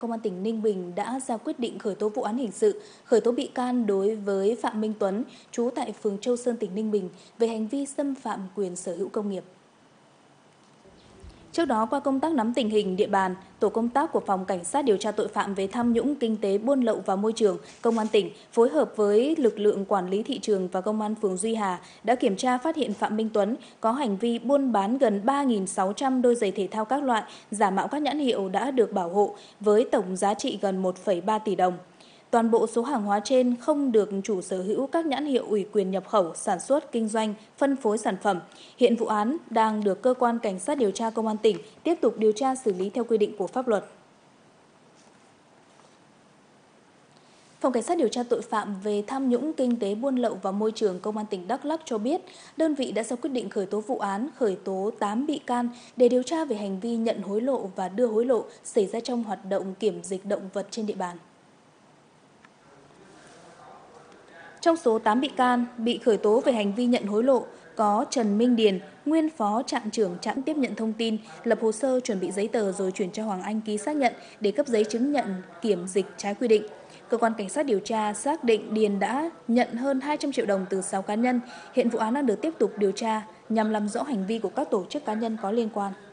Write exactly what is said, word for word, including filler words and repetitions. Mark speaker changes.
Speaker 1: Công an tỉnh Ninh Bình đã ra quyết định khởi tố vụ án hình sự, khởi tố bị can đối với Phạm Minh Tuấn, trú tại phường Châu Sơn, tỉnh Ninh Bình, về hành vi xâm phạm quyền sở hữu công nghiệp. Trước đó, qua công tác nắm tình hình địa bàn, tổ công tác của Phòng Cảnh sát điều tra tội phạm về tham nhũng kinh tế buôn lậu và môi trường, Công an tỉnh phối hợp với lực lượng quản lý thị trường và Công an phường Duy Hà đã kiểm tra phát hiện Phạm Minh Tuấn có hành vi buôn bán gần ba nghìn sáu trăm đôi giày thể thao các loại, giả mạo các nhãn hiệu đã được bảo hộ với tổng giá trị gần một phẩy ba tỷ đồng. Toàn bộ số hàng hóa trên không được chủ sở hữu các nhãn hiệu ủy quyền nhập khẩu, sản xuất, kinh doanh, phân phối sản phẩm. Hiện vụ án đang được cơ quan cảnh sát điều tra công an tỉnh tiếp tục điều tra xử lý theo quy định của pháp luật. Phòng Cảnh sát điều tra tội phạm về tham nhũng kinh tế buôn lậu và môi trường Công an tỉnh Đắk Lắk cho biết, đơn vị đã ra quyết định khởi tố vụ án, khởi tố tám bị can để điều tra về hành vi nhận hối lộ và đưa hối lộ xảy ra trong hoạt động kiểm dịch động vật trên địa bàn. Trong số tám bị can bị khởi tố về hành vi nhận hối lộ có Trần Minh Điền, nguyên phó trạm trưởng trạm tiếp nhận thông tin, lập hồ sơ chuẩn bị giấy tờ rồi chuyển cho Hoàng Anh ký xác nhận để cấp giấy chứng nhận kiểm dịch trái quy định. Cơ quan cảnh sát điều tra xác định Điền đã nhận hơn hai trăm triệu đồng từ sáu cá nhân. Hiện vụ án đang được tiếp tục điều tra nhằm làm rõ hành vi của các tổ chức cá nhân có liên quan.